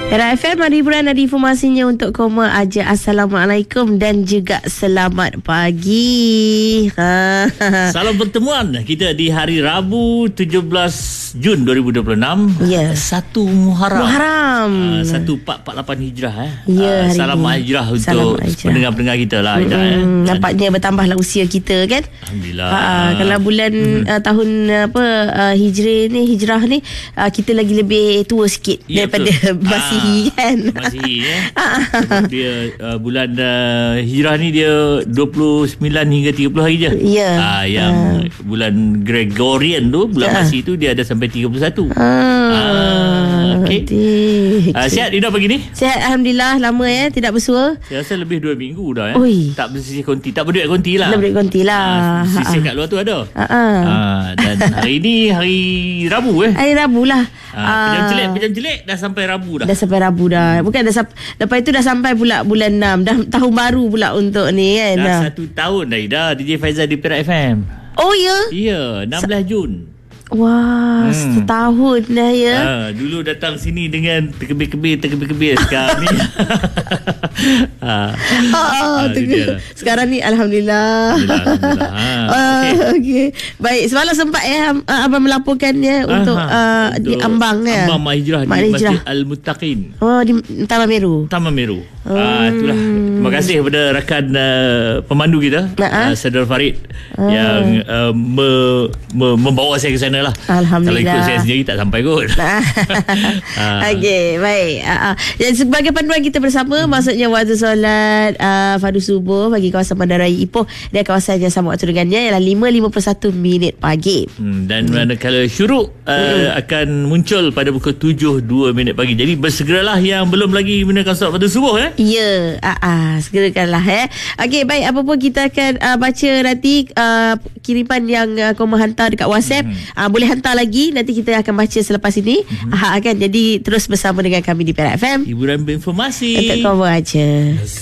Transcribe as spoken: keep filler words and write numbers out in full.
Era F M ada hiburan, ada informasinya untuk koma aja. Assalamualaikum dan juga selamat pagi. Ha. Salam pertemuan kita di hari Rabu tujuh belas Jun dua ribu dua puluh enam. Ya. satu Muharram. Muharram. Uh, satu empat empat lapan Hijrah eh. Ya, uh, salam Hijrah untuk salam Hijrah. pendengar-pendengar kita lah. Hmm, Hijrah, eh. Nampaknya bertambahlah usia kita kan. Alhamdulillah. Ha, kalau bulan hmm. uh, tahun apa uh, Hijri ni, Hijrah ni, uh, kita lagi lebih tua sikit ya, daripada Masihi ah, kan. Masihi eh. Sebab dia uh, bulan uh, Hijrah ni dia dua puluh sembilan hingga tiga puluh hari je. Ya. Uh, yang uh. bulan Gregorian tu, bulan uh. Masihi tu dia ada sampai tiga puluh satu. Ah. Uh, okey. Uh, sihat Ida pagi ni? Sihat alhamdulillah, lama ya tidak bersua. Saya rasa lebih dua minggu dah ya. Oi. Tak bersisih konti, tak berduduk konti lah. Tak berduduk konti lah. Uh, sisih kat luar tu ada. Ha. Uh, dan hari ni hari Rabu eh. Hari Rabu lah. Uh, pejam celik, pejam celik dah sampai Rabu dah. Dah sampai Rabu dah. Bukan dah sampai, lepas itu dah sampai pula bulan enam. Dah tahun baru pula untuk ni kan. Dah satu tahun dah dah D J Faizal di Perak F M. Oh ya? Ya, enam belas Jun. Wah, hmm. setahun dah ya. Ha, dulu datang sini dengan terkebir-kebir, terkebir-kebir. Sekarang ni ha. Oh, ha, sekarang ni Alhamdulillah, Alhamdulillah. Ha, okay. Uh, okay. Baik, semalam sempat ya abang melaporkan ya untuk, uh, untuk di Ambang ya. Ambang Mak Hijrah di Masjid Al-Muttaqin. Oh, di Taman Meru. Taman Meru. Hmm. Uh, itulah. Terima kasih kepada rakan uh, pemandu kita, uh-huh. uh, Saudara Farid uh. yang uh, me, me, membawa saya ke sana lah. Alhamdulillah. Kalau ikut saya sendiri tak sampai kot. uh. Okey, baik. Uh, uh. Dan sebagai panduan kita bersama, hmm. maksudnya waktu solat uh, fardu subuh bagi kawasan Bandaraya Ipoh dan kawasan yang sama waktu dengannya ialah lima lima puluh satu minit pagi. Hmm, dan hmm. manakala syuruk uh, hmm. akan muncul pada pukul tujuh dua minit pagi. Jadi bersegeralah yang belum lagi menunaikan solat fardu subuh eh. Ya, ah, ah, segerakanlah eh. Okey, baik, apa pun kita akan uh, baca nanti uh, kiriman yang uh, kau menghantar dekat WhatsApp. Mm-hmm. Uh, boleh hantar lagi, nanti kita akan baca selepas ini. Mm-hmm. Ah, kan. Jadi terus bersama dengan kami di Perak F M. Hiburan berinformasi. Untuk kau aja.